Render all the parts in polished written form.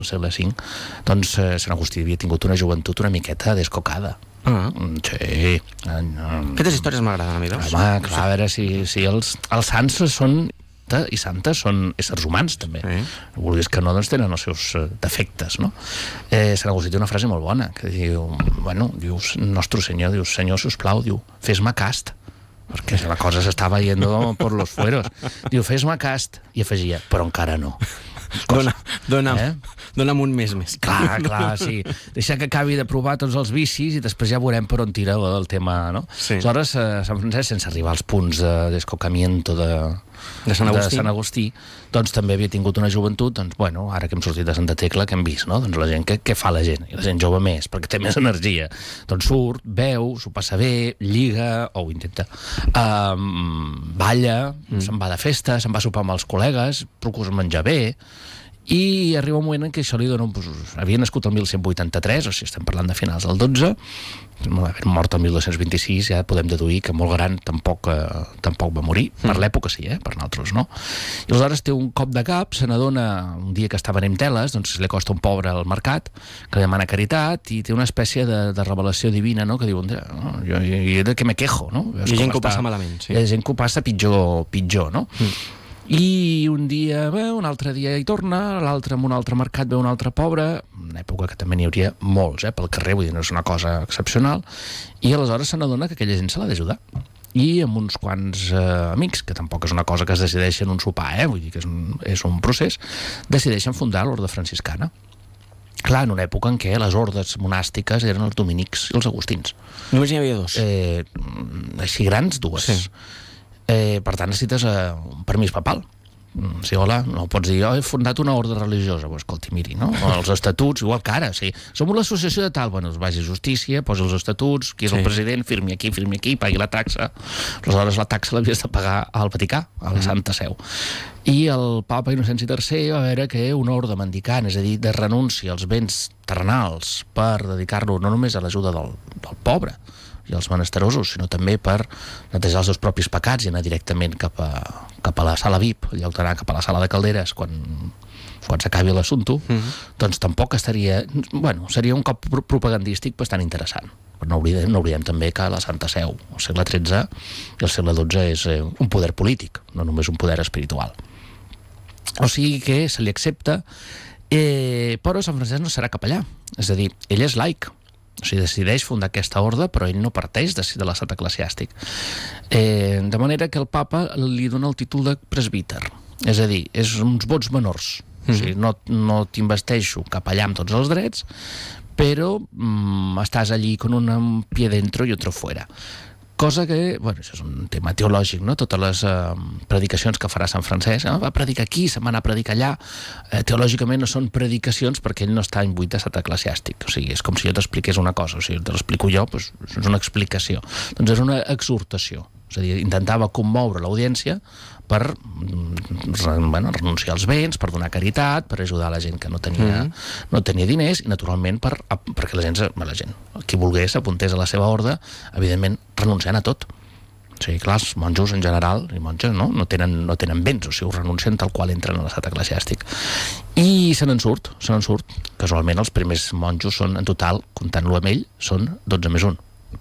segle V, doncs Sant Agustí havia tingut una joventut una miqueta descocada. Sí. Aquestes històries m'agraden a mi, veus? Home, clar, a veure si els sants són i santes són éssers humans, també. Vulguis que no, doncs tenen els seus defectes, no? Sant Agustí té una frase molt bona, que diu, dius, Nostre Senyor, dius, Senyor, sisplau, diu, fes-me cast, perquè la cosa s'estava yendo por los fueros. Diu, fes-me cast, i afegia, però encara no. Dona'm un mes més. Clar, sí. Deixa que acabi de provar tots els vicis i després ja veurem per on tira el tema, no? Aleshores, Sant Francesc, sense arribar als punts de descocamiento de Sant Agustí, doncs també havia tingut una joventut, doncs, ara que hem sortit de Santa Tecla, que hem vist, no? Doncs la gent, què fa la gent? I la gent jove més, perquè té més energia. Doncs surt, beu, s'ho passa bé, lliga, o ho intenta, balla, se'n va de festa, se'n va a sopar amb els col·legues, procura menjar bé, i arriba un moment en què això li dona havia nascut el 1183, o sigui, estem parlant de finals del 12, mort el 1226, ja podem deduir que molt gran tampoc va morir, per l'època sí, per nosaltres no. I aleshores té un cop de cap, se n'adona un dia que està venent teles, doncs li costa un pobre al mercat, que li demana caritat, i té una espècie de revelació divina, no? Que diu, jo de què me quejo, no? Hi ha gent que ho passa malament, sí. Hi ha gent que ho passa pitjor, no? I un dia un altre dia hi torna, l'altre en un altre mercat veu un altre pobre, una època que també n'hi hauria molts pel carrer, vull dir, no és una cosa excepcional, i aleshores se n'adona que aquella gent se l'ha d'ajudar. I amb uns quants amics, que tampoc és una cosa que es decideixen en un sopar, vull dir que és un procés, decideixen fundar l'orde franciscana. Clar, en una època en què les ordes monàstiques eren els dominics i els agustins. Només n'hi havia dos? Així grans, dues. Sí. Per tant, necessites un permís papal. Sí, hola, no pots dir, he fundat una ordre religiosa. Pues, escolti, miri, no? Els estatuts, igual que ara, sí. Som l'associació de tal, es vagi a justícia, posi els estatuts, qui és el president, firmi aquí, pagui la taxa. Aleshores, la taxa l'havies de pagar al Vaticà, a la Santa Seu. I el papa Innocenci III va veure que una ordre mendicant, és a dir, de renúncia als béns terrenals per dedicar-lo no només a l'ajuda del pobre i els menesterosos, sinó també per netejar els seus propis pecats i anar directament cap a la sala VIP, en lloc d'anar cap a la sala de calderes quan s'acabi l'assumpte, doncs tampoc estaria... seria un cop propagandístic bastant interessant. Però no oblidem també que la Santa Seu, al segle XIII i al segle XII, és un poder polític, no només un poder espiritual. O sigui que se li accepta, però Sant Francesc no serà capellà, és a dir, ell és laic. O sigui, decideix fundar aquesta ordre, però ell no parteix de l'estat eclesiàstic. De manera que el papa li dona el títol de presbíter. És a dir, és uns vots menors. O sigui, no t'investeixo capellà amb tots els drets, però estàs allí con un pie dentro y otro fuera. Cosa que, això és un tema teològic, no? Totes les predicacions que farà Sant Francesc, va predicar aquí, se'n va anar a predicar allà, teològicament no són predicacions perquè ell no està imbuït d'estat eclesiàstic. O sigui, és com si jo t'expliqués una cosa, o sigui, te l'explico jo, doncs és una explicació. Doncs és una exhortació, és a dir, intentava commoure l'audiència per renunciar als béns, per donar caritat, per ajudar la gent que no tenia diners i, naturalment, perquè la gent, qui volgués, apuntés a la seva ordre, evidentment, renunciant a tot. O sigui, clar, els monjos en general, i monges, no tenen béns, o sigui, renuncien tal qual entren a l'estat eclesiàstic. I se n'en surt. Casualment, els primers monjos són, en total, comptant-lo amb ell, són 12 més 1.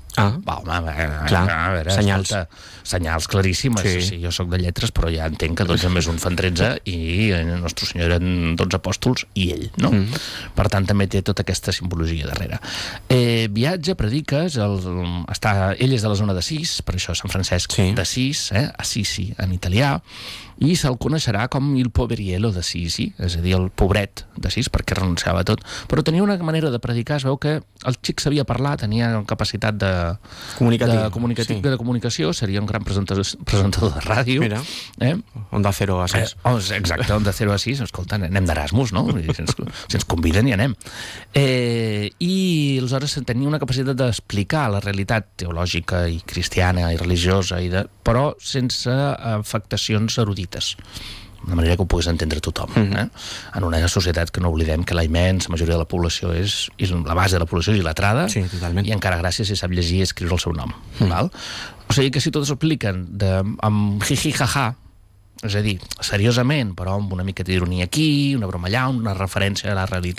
Senyals claríssimes. Sí, jo soc de lletres, però ja entenc que 12 més 1 fan 13 i el Nostre Senyor eren 12 apòstols i ell, no? Per tant, també té tota aquesta simbologia darrere. Viatja, prediques, ell és de la zona d'Assís, per això Sant Francesc d'Assís, Assisi en italià, i se'l coneixerà com il poveriello d'Assisi, és a dir, el pobret d'Assís, perquè renunciava a tot, però tenia una manera de predicar, es veu que el xic sabia parlar, tenia capacitat de comunicació, seria un gran presentador de ràdio. Mira, Onda Cero Assís. Exacte, Onda Cero Assís, escolta, anem d'Erasmus, no? Si ens conviden i anem. I aleshores tenia una capacitat d'explicar la realitat teològica i cristiana i religiosa, però sense afectacions erudites, de manera que ho puguis entendre tothom. En una societat que no oblidem que la immensa majoria de la població és la base de la població és il·letrada, i encara gràcies si sap llegir i escriure el seu nom. O sigui que si tot s'ho expliquen amb jiji jaja, És a dir, seriosament, però amb una mica d'ironia aquí, una broma allà, una referència a la realitat